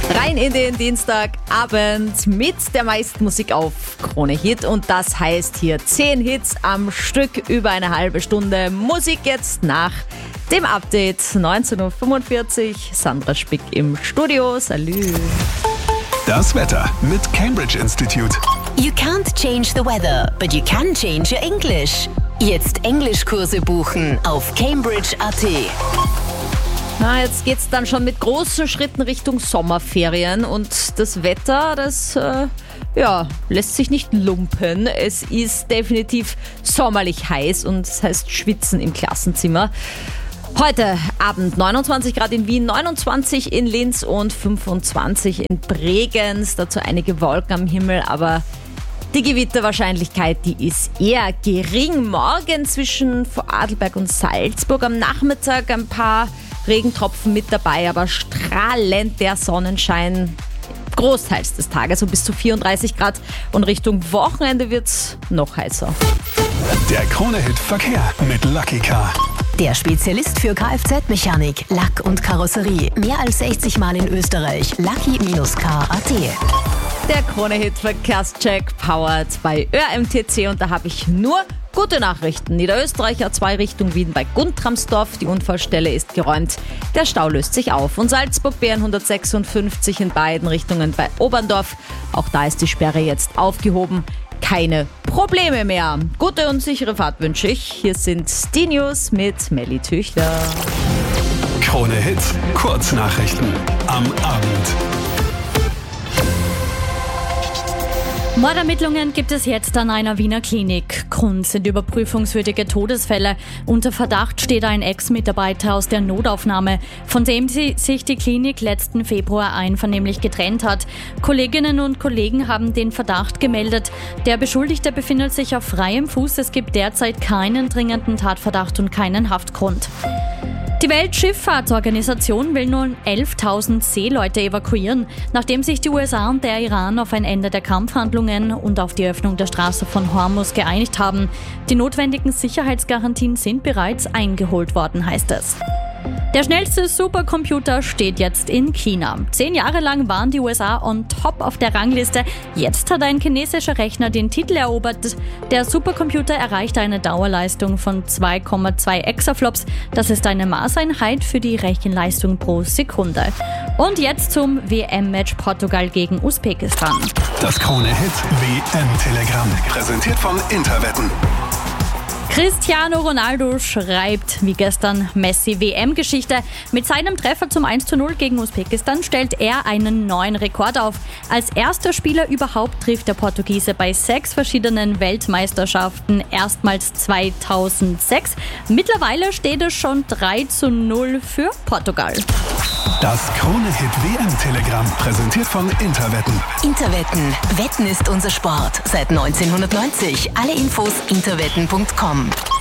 Rein in den Dienstagabend mit der meisten Musik auf Krone Hit und das heißt hier 10 Hits am Stück über eine halbe Stunde Musik jetzt nach dem Update 19.45 Uhr. Sandra Spick im Studio. Salü. Das Wetter mit Cambridge Institute. You can't change the weather, but you can change your English. Jetzt Englischkurse buchen auf Cambridge.at. Na, jetzt geht's dann schon mit großen Schritten Richtung Sommerferien und das Wetter, das lässt sich nicht lumpen. Es ist definitiv sommerlich heiß und das heißt Schwitzen im Klassenzimmer. Heute Abend 29 Grad in Wien, 29 in Linz und 25 in Bregenz. Dazu einige Wolken am Himmel, aber die Gewitterwahrscheinlichkeit, die ist eher gering. Morgen zwischen Vorarlberg und Salzburg am Nachmittag ein paar Regentropfen mit dabei, aber strahlend der Sonnenschein großteils des Tages, so bis zu 34 Grad und Richtung Wochenende wird's noch heißer. Der Krone-Hit Verkehr mit Lucky Car. Der Spezialist für Kfz-Mechanik, Lack und Karosserie. Mehr als 60 Mal in Österreich. Lucky-car.at. Der Krone-Hit Verkehrscheck powered bei ÖMTC und da habe ich nur gute Nachrichten. Niederösterreich A2 Richtung Wien bei Guntramsdorf. Die Unfallstelle ist geräumt. Der Stau löst sich auf. Und Salzburg BN156 in beiden Richtungen bei Oberndorf. Auch da ist die Sperre jetzt aufgehoben. Keine Probleme mehr. Gute und sichere Fahrt wünsche ich. Hier sind die News mit Melly Tüchler. Krone-Hit Kurznachrichten am Abend. Mordermittlungen gibt es jetzt an einer Wiener Klinik. Grund sind überprüfungswürdige Todesfälle. Unter Verdacht steht ein Ex-Mitarbeiter aus der Notaufnahme, von dem sich die Klinik letzten Februar einvernehmlich getrennt hat. Kolleginnen und Kollegen haben den Verdacht gemeldet. Der Beschuldigte befindet sich auf freiem Fuß. Es gibt derzeit keinen dringenden Tatverdacht und keinen Haftgrund. Die Weltschifffahrtsorganisation will nun 11.000 Seeleute evakuieren, nachdem sich die USA und der Iran auf ein Ende der Kampfhandlungen und auf die Öffnung der Straße von Hormuz geeinigt haben. Die notwendigen Sicherheitsgarantien sind bereits eingeholt worden, heißt es. Der schnellste Supercomputer steht jetzt in China. 10 Jahre lang waren die USA on top auf der Rangliste. Jetzt hat ein chinesischer Rechner den Titel erobert. Der Supercomputer erreichte eine Dauerleistung von 2,2 Exaflops. Das ist eine Maßeinheit für die Rechenleistung pro Sekunde. Und jetzt zum WM-Match Portugal gegen Usbekistan. Das Krone-Hit WM-Telegramm. Präsentiert von Interwetten. Cristiano Ronaldo schreibt, wie gestern, Messi WM-Geschichte. Mit seinem Treffer zum 1:0 gegen Usbekistan stellt er einen neuen Rekord auf. Als erster Spieler überhaupt trifft der Portugiese bei 6 verschiedenen Weltmeisterschaften, erstmals 2006. Mittlerweile steht es schon 3:0 für Portugal. Das Krone-Hit WM-Telegramm. Präsentiert von Interwetten. Interwetten. Wetten ist unser Sport. Seit 1990. Alle Infos interwetten.com.